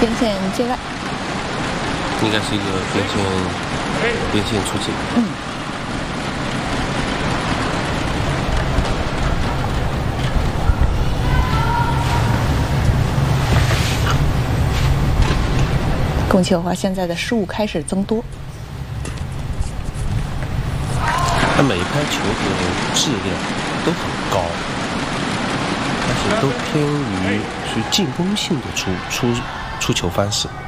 边线界外， 应该是一个边线出界。 贡齐尔华现在的失误开始增多。 他每一拍球的质量都很高，而且都偏于属于进攻性的出球方式。